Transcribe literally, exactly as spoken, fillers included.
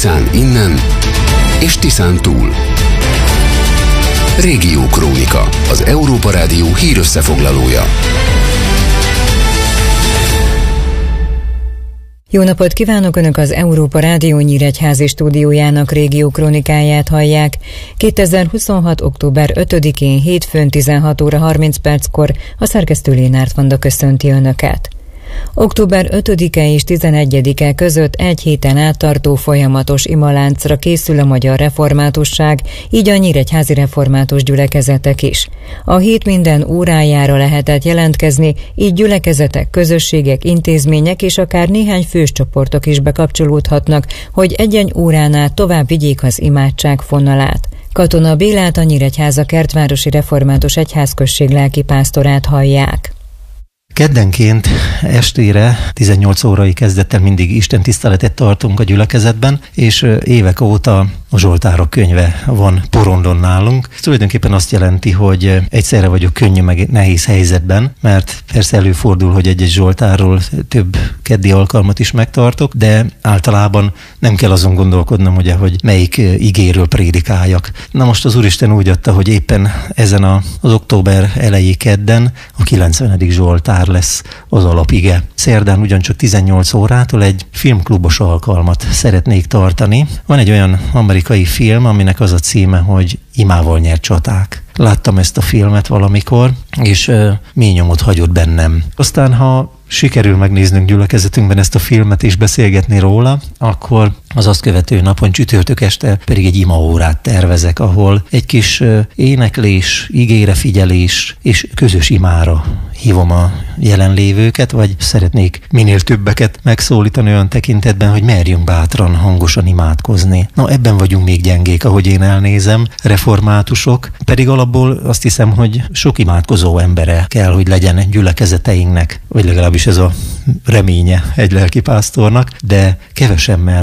Tiszán innen és Tiszán túl. Régiókrónika, az Európa Rádió hírösszefoglalója. Jó napot kívánok! Önök az Európa Rádió nyíregyházi stúdiójának régiókrónikáját hallják. kétezer-huszonhat. október ötödikén hétfőn tizenhat óra harminc perckor a szerkesztő Lénárt Vanda köszönti Önöket. október ötödike és tizenegyedike között egy héten át tartó folyamatos imaláncra készül a magyar reformátusság, így a nyíregyházi református gyülekezetek is. A hét minden órájára lehetett jelentkezni, így gyülekezetek, közösségek, intézmények és akár néhány fős csoportok is bekapcsolódhatnak, hogy egy-egy órán át tovább vigyék az imádság fonalát. Katona Bélát, a Nyíregyháza Kertvárosi Református Egyházközség lelkipásztorát hallják. Keddenként estére tizennyolc órai kezdettel mindig istentiszteletet tartunk a gyülekezetben, és évek óta a Zsoltárok könyve van porondon nálunk. Ez tulajdonképpen azt jelenti, hogy egyszerre vagyok könnyű meg nehéz helyzetben, mert persze előfordul, hogy egy-egy Zsoltárról több keddi alkalmat is megtartok, de általában nem kell azon gondolkodnom, ugye, hogy melyik igéről prédikáljak. Na most az Úristen úgy adta, hogy éppen ezen a, az október elejé kedden a kilencvenedik Zsoltár lesz az alapige. Szerdán ugyancsak tizennyolc órától egy filmklubos alkalmat szeretnék tartani. Van egy olyan amerikai film, aminek az a címe, hogy Imával nyert csaták. Láttam ezt a filmet valamikor, és uh, mély nyomot hagyott bennem. Aztán, ha sikerül megnéznünk gyülekezetünkben ezt a filmet és beszélgetni róla, akkor az azt követő napon csütörtök este pedig egy imaórát tervezek, ahol egy kis éneklés, igére figyelés és közös imára hívom a jelenlévőket, vagy szeretnék minél többeket megszólítani olyan tekintetben, hogy merjünk bátran, hangosan imádkozni. Na, ebben vagyunk még gyengék, ahogy én elnézem, reformátusok, pedig alapból azt hiszem, hogy sok imádkozó embere kell, hogy legyen gyülekezeteinknek, vagy legalábbis ez a reménye egy lelkipásztornak, de kevesemmel